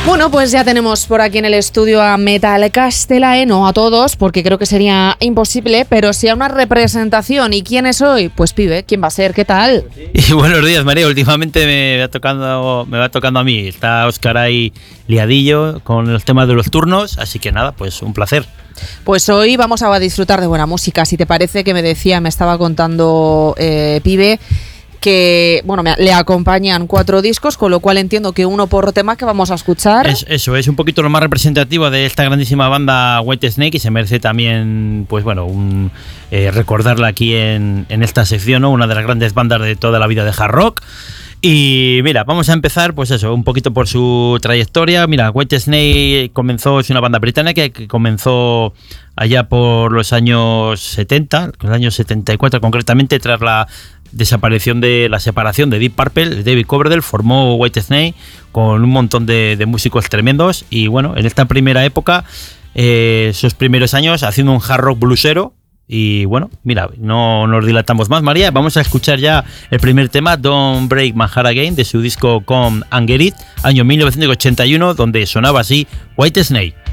Bueno, pues ya tenemos por aquí en el estudio a Metal Castelae, no a todos, porque creo que sería imposible, pero sí a una representación. ¿Y quién es hoy? Pues Pibe, ¿quién va a ser? ¿Qué tal? Y buenos días, María. Últimamente me va tocando a mí. Está Óscar ahí liadillo con los temas de los turnos, así que nada, pues un placer. Pues hoy vamos a disfrutar de buena música. Si te parece, que me estaba contando Pibe, que bueno, le acompañan 4 discos, con lo cual entiendo que uno por tema que vamos a escuchar. Eso es un poquito lo más representativo de esta grandísima banda Whitesnake, y se merece también, pues bueno, recordarla aquí en esta sección, ¿no? Una de las grandes bandas de toda la vida de hard rock. Y mira, vamos a empezar, pues eso, un poquito por su trayectoria. Mira, Whitesnake es una banda británica que comenzó allá por los años 70, los años 74 concretamente, tras la separación de Deep Purple. David Coverdale formó Whitesnake con un montón de músicos tremendos, y bueno, en esta primera época, sus primeros años haciendo un hard rock bluesero. Y bueno, mira, no nos dilatamos más, María, vamos a escuchar ya el primer tema, Don't Break My Heart Again, de su disco Come and Get It, año 1981, donde sonaba así Whitesnake.